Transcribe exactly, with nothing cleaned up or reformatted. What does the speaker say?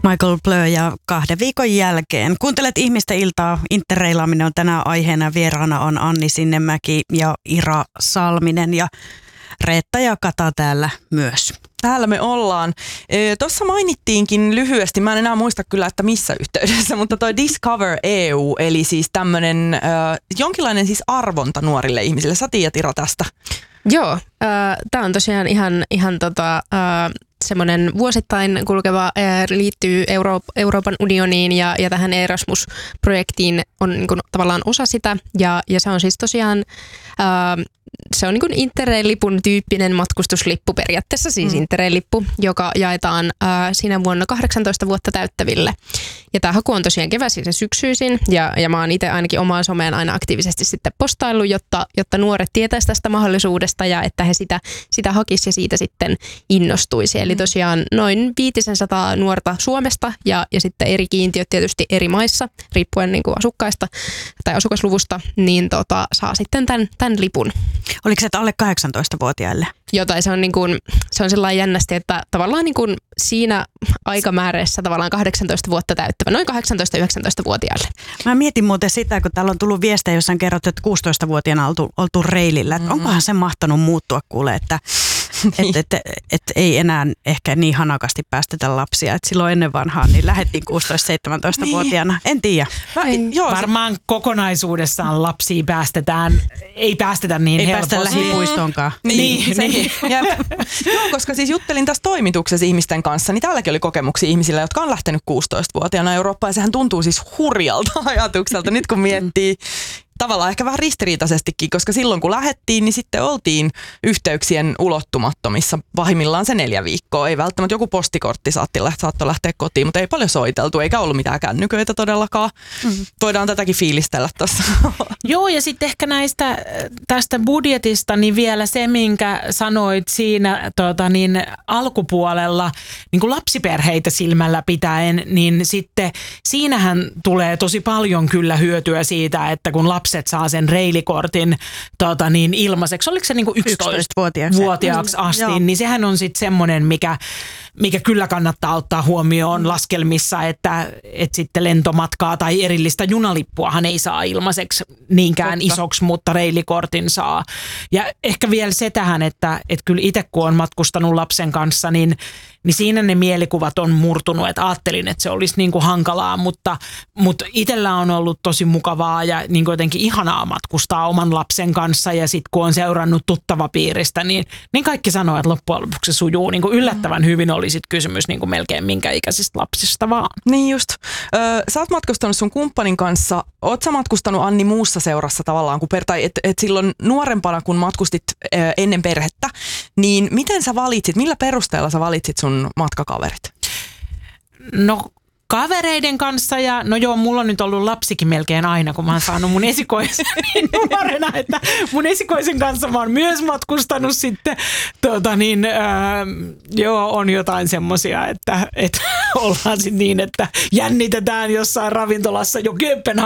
Michael Blö ja kahden viikon jälkeen. Kuuntelet Ihmisten iltaa. Interreilaaminen on tänään aiheena. Vieraana on Anni Sinnemäki ja Ira Salminen ja Reetta ja Kata täällä myös. Täällä me ollaan. E, Tuossa mainittiinkin lyhyesti, mä en enää muista kyllä, että missä yhteydessä, mutta toi Discover E U, eli siis tämmöinen äh, jonkinlainen siis arvonta nuorille ihmisille. Sä tiedät, Ira, tästä. Joo, äh, tämä on tosiaan ihan, ihan tota, äh, semmoinen vuosittain kulkeva, äh, liittyy Euro- Euroopan unioniin ja, ja tähän Erasmus-projektiin on niin kuin, tavallaan osa sitä. Ja, ja se on siis tosiaan, äh, se on niin kuin Interrail-lipun tyyppinen matkustuslippu periaatteessa, siis mm. Interrail-lippu, joka jaetaan äh, siinä vuonna kahdeksantoista vuotta täyttäville. Ja tämä haku on tosiaan keväisin ja syksyisin, ja, ja mä oon itse ainakin omaan someen aina aktiivisesti sitten postaillut, jotta, jotta nuoret tietäisi tästä mahdollisuudesta ja että he sitä, sitä hakisi ja siitä sitten innostuisi. Eli tosiaan noin viisisataa nuorta Suomesta ja, ja sitten eri kiintiöt tietysti eri maissa, riippuen niin kuin asukkaista tai asukasluvusta, niin tota, saa sitten tämän, tämän lipun. Oliko se alle kahdeksantoistavuotiaille? Jotain se on, niin kuin, se on sellainen jännästi, että tavallaan niin kuin siinä aikamäärässä tavallaan kahdeksantoista vuotta täyttävä, noin kahdeksantoista-yhdeksäntoista-vuotiaille. Mä mietin muuten sitä, kun täällä on tullut viestejä, jossa on kerrottu, että kuusitoistavuotiaana on oltu, oltu reilillä. Mm-hmm. Onkohan se mahtanut muuttua kuule, että et, et, et, et ei enää ehkä niin hanakasti päästetä lapsia. Et silloin ennen vanhaa niin lähdettiin kuusitoista-seitsemäntoista-vuotiaana. Niin. En tiedä. Joo, varmaan kokonaisuudessaan lapsia päästetään, ei päästetä niin ei helposti. Ei päästä lähipuistoonkaan. Niin, niin, niin. Joo, koska siis juttelin tässä toimituksessa ihmisten kanssa, niin täälläkin oli kokemuksia ihmisillä, jotka on lähtenyt kuusitoistavuotiaana Eurooppaan. Ja sehän tuntuu siis hurjalta ajatukselta, nyt kun miettii. Tavallaan ehkä vähän ristiriitaisestikin, koska silloin kun lähdettiin, niin sitten oltiin yhteyksien ulottumattomissa pahimmillaan se neljä viikkoa. Ei välttämättä joku postikortti saattoi lähteä kotiin, mutta ei paljon soiteltu, eikä ollut mitään kännyköitä todellakaan. Mm-hmm. Voidaan tätäkin fiilistellä tuossa. Joo, ja sitten ehkä näistä tästä budjetista, niin vielä se, minkä sanoit siinä tota, niin alkupuolella, niin kuin lapsiperheitä silmällä pitäen, niin sitten siinähän tulee tosi paljon kyllä hyötyä siitä, että kun lapsi lapset saa sen reilikortin tota, niin ilmaiseksi. Oliko se niin kuin yksitoistavuotiaaksi asti, Joo. niin sehän on sitten semmoinen, mikä, mikä kyllä kannattaa ottaa huomioon laskelmissa, että, että sitten lentomatkaa tai erillistä junalippuahan ei saa ilmaiseksi niinkään Totta. isoksi, mutta reilikortin saa. Ja ehkä vielä se tähän, että, että kyllä itse kun on matkustanut lapsen kanssa, niin niin siinä ne mielikuvat on murtunut, että ajattelin, että se olisi niin kuin hankalaa, mutta, mutta itsellä on ollut tosi mukavaa ja niin kuin jotenkin ihanaa matkustaa oman lapsen kanssa ja sitten kun on seurannut tuttavapiiristä, niin, niin kaikki sanoo, että loppujen lopuksi se sujuu niin kuin yllättävän hyvin, oli sitten kysymys niin kuin melkein minkä ikäisistä lapsista vaan. Niin just. Ö, sä oot matkustanut sun kumppanin kanssa, oot sä matkustanut Anni muussa seurassa tavallaan, kun per, tai et, et silloin nuorempana kun matkustit ö, ennen perhettä, niin miten sä valitsit, millä perusteella sä valitsit sun matkakaverit? No kavereiden kanssa ja no joo, mulla on nyt ollut lapsikin melkein aina, kun mä oon saanut mun esikoisen niin nuorena, että mun esikoisen kanssa mä oon myös matkustanut sitten, tota niin, ää, joo, on jotain semmosia, että, että ollaan sitten niin, että jännitetään jossain ravintolassa jo Kööpenhaminassa